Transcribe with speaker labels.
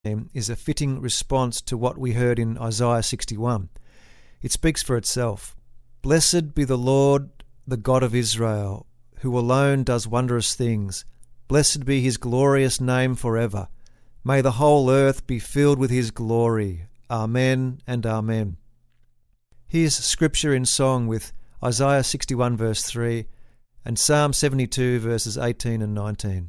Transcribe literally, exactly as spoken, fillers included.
Speaker 1: is a fitting response to what we heard in Isaiah sixty-one. It speaks for itself. Blessed be the Lord, the God of Israel, who alone does wondrous things. Blessed be his glorious name forever. May the whole earth be filled with his glory. Amen and amen. Here's scripture in song with Isaiah sixty-one verse three and Psalm seventy-two verses eighteen and nineteen.